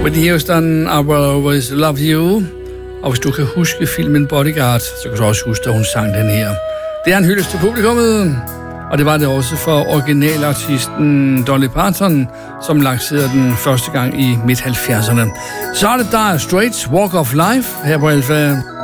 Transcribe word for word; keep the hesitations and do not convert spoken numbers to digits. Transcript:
Whitney Houston, I Will Always Love You. Og hvis du kan huske filmen Bodyguard, så kan du også huske, at hun sang den her. Det er en hyldest til publikummet, og det var det også for originalartisten Dolly Parton, som lancerede den første gang i midt halvfjerdserne. Så er det der Straits Walk of Life her på Alfa.